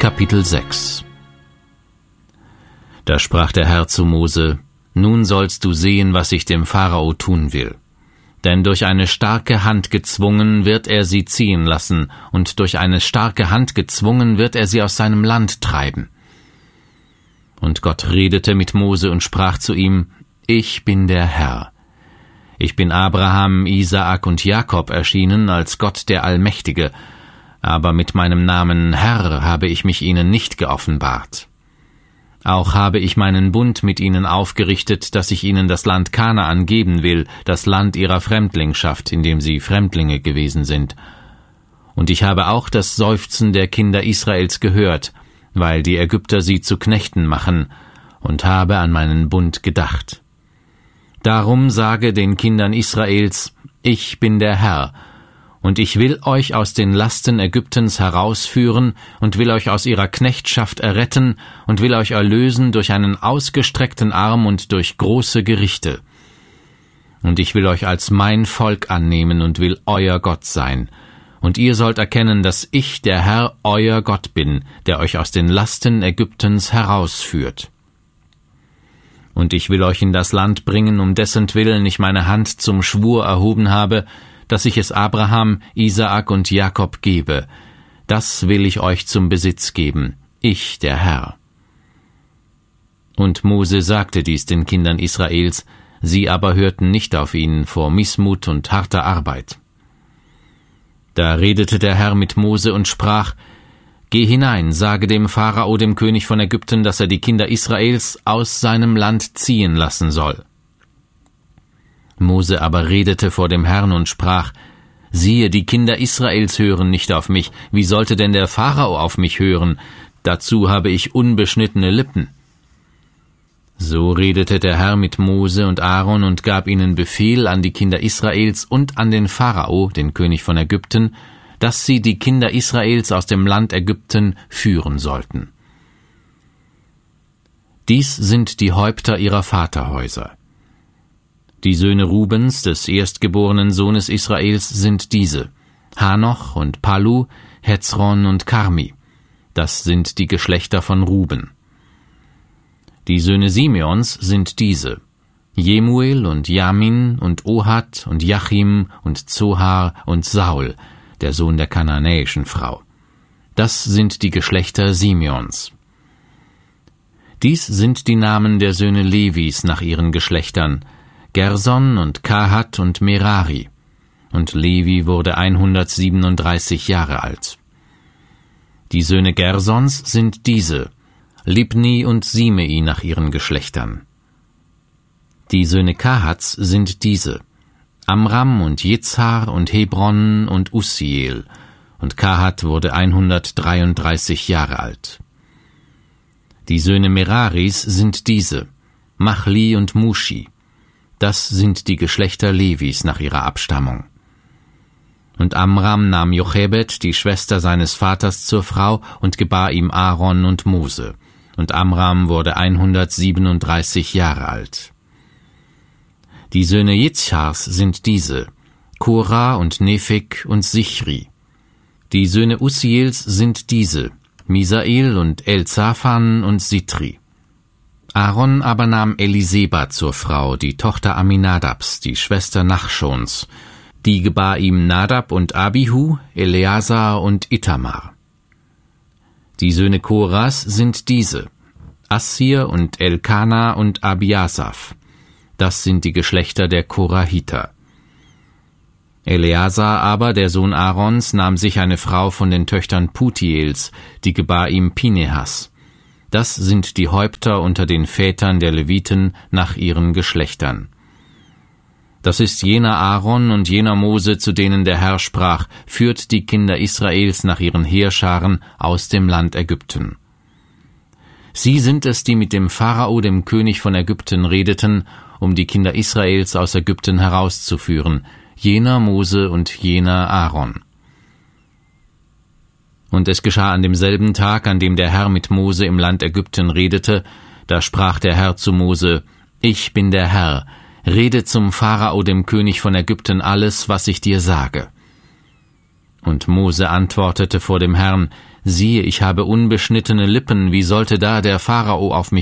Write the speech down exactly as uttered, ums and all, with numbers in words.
Kapitel sechs. Da sprach der Herr zu Mose: Nun sollst du sehen, was ich dem Pharao tun will. Denn durch eine starke Hand gezwungen wird er sie ziehen lassen, und durch eine starke Hand gezwungen wird er sie aus seinem Land treiben. Und Gott redete mit Mose und sprach zu ihm: Ich bin der Herr. Ich bin Abraham, Isaak und Jakob erschienen als Gott der Allmächtige, aber mit meinem Namen Herr habe ich mich ihnen nicht geoffenbart. Auch habe ich meinen Bund mit ihnen aufgerichtet, dass ich ihnen das Land Kanaan geben will, das Land ihrer Fremdlingschaft, in dem sie Fremdlinge gewesen sind. Und ich habe auch das Seufzen der Kinder Israels gehört, weil die Ägypter sie zu Knechten machen, und habe an meinen Bund gedacht. Darum sage den Kindern Israels: Ich bin der Herr, und ich will euch aus den Lasten Ägyptens herausführen und will euch aus ihrer Knechtschaft erretten und will euch erlösen durch einen ausgestreckten Arm und durch große Gerichte. Und ich will euch als mein Volk annehmen und will euer Gott sein. Und ihr sollt erkennen, dass ich, der Herr, euer Gott bin, der euch aus den Lasten Ägyptens herausführt. Und ich will euch in das Land bringen, um dessentwillen ich meine Hand zum Schwur erhoben habe, dass ich es Abraham, Isaak und Jakob gebe. Das will ich euch zum Besitz geben, ich, der Herr. Und Mose sagte dies den Kindern Israels, sie aber hörten nicht auf ihn vor Missmut und harter Arbeit. Da redete der Herr mit Mose und sprach: Geh hinein, sage dem Pharao, dem König von Ägypten, dass er die Kinder Israels aus seinem Land ziehen lassen soll. Mose aber redete vor dem Herrn und sprach: Siehe, die Kinder Israels hören nicht auf mich, wie sollte denn der Pharao auf mich hören? Dazu habe ich unbeschnittene Lippen. So redete der Herr mit Mose und Aaron und gab ihnen Befehl an die Kinder Israels und an den Pharao, den König von Ägypten, dass sie die Kinder Israels aus dem Land Ägypten führen sollten. Dies sind die Häupter ihrer Vaterhäuser. Die Söhne Rubens, des erstgeborenen Sohnes Israels, sind diese: Hanoch und Palu, Hezron und Karmi. Das sind die Geschlechter von Ruben. Die Söhne Simeons sind diese: Jemuel und Jamin und Ohad und Jachim und Zohar und Saul, der Sohn der kananäischen Frau. Das sind die Geschlechter Simeons. Dies sind die Namen der Söhne Levis nach ihren Geschlechtern: Gerson und Kahat und Merari. Und Levi wurde hundertsiebenunddreißig Jahre alt. Die Söhne Gersons sind diese: Libni und Simei nach ihren Geschlechtern. Die Söhne Kahats sind diese: Amram und Jitzhar und Hebron und Ussiel. Und Kahat wurde hundertdreiunddreißig Jahre alt. Die Söhne Meraris sind diese: Machli und Mushi. Das sind die Geschlechter Levis nach ihrer Abstammung. Und Amram nahm Jochebed, die Schwester seines Vaters, zur Frau und gebar ihm Aaron und Mose. Und Amram wurde hundertsiebenunddreißig Jahre alt. Die Söhne Jitzchars sind diese: Korah und Nepheg und Sichri. Die Söhne Ussiels sind diese: Misael und Elzaphan und Sitri. Aaron aber nahm Eliseba zur Frau, die Tochter Aminadabs, die Schwester Nachschons. Die gebar ihm Nadab und Abihu, Eleazar und Itamar. Die Söhne Koras sind diese: Assir und Elkana und Abiasaph. Das sind die Geschlechter der Korahiter. Eleazar aber, der Sohn Aarons, nahm sich eine Frau von den Töchtern Putiels, die gebar ihm Pinehas. Das sind die Häupter unter den Vätern der Leviten nach ihren Geschlechtern. Das ist jener Aaron und jener Mose, zu denen der Herr sprach: Führt die Kinder Israels nach ihren Heerscharen aus dem Land Ägypten. Sie sind es, die mit dem Pharao, dem König von Ägypten, redeten, um die Kinder Israels aus Ägypten herauszuführen, jener Mose und jener Aaron. Und es geschah an demselben Tag, an dem der Herr mit Mose im Land Ägypten redete, da sprach der Herr zu Mose: Ich bin der Herr, rede zum Pharao, dem König von Ägypten, alles, was ich dir sage. Und Mose antwortete vor dem Herrn: Siehe, ich habe unbeschnittene Lippen, wie sollte da der Pharao auf mich